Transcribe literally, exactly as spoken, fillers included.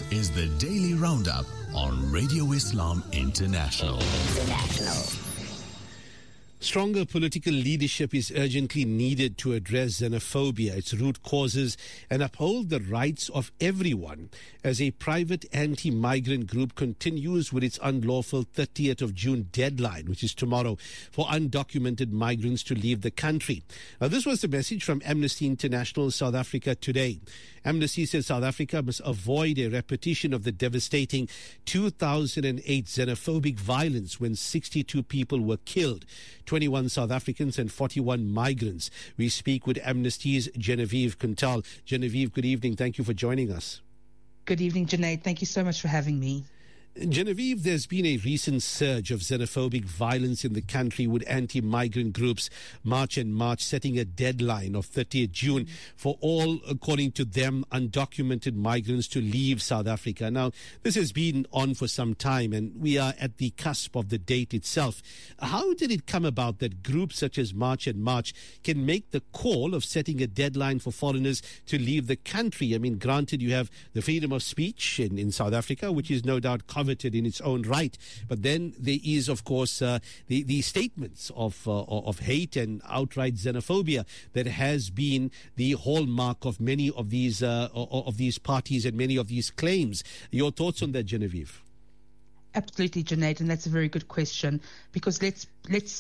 is the Daily Roundup on Radio Islam International. International. Stronger political leadership is urgently needed to address xenophobia, its root causes, and uphold the rights of everyone as a private anti-migrant group continues with its unlawful thirtieth of June deadline, which is tomorrow, for undocumented migrants to leave the country. Now, this was the message from Amnesty International South Africa today. Amnesty says South Africa must avoid a repetition of the devastating two thousand eight xenophobic violence when sixty-two people were killed, twenty-one South Africans and forty-one migrants. We speak with Amnesty's Genevieve Kuntal. Genevieve, good evening. Thank you for joining us. Good evening, Junaid. Thank you so much for having me. Genevieve, there's been a recent surge of xenophobic violence in the country, with anti-migrant groups March and March setting a deadline of thirtieth June for all, according to them, undocumented migrants to leave South Africa. Now, this has been on for some time, and we are at the cusp of the date itself. How did it come about that groups such as March and March can make the call of setting a deadline for foreigners to leave the country? I mean, granted, you have the freedom of speech in, in South Africa, which is no doubt coveted in its own right, but then there is, of course, uh, the the statements of uh, of hate and outright xenophobia that has been the hallmark of many of these uh, of these parties and many of these claims. Your thoughts on that, Genevieve? Absolutely, Junaid, and that's a very good question, because let's let's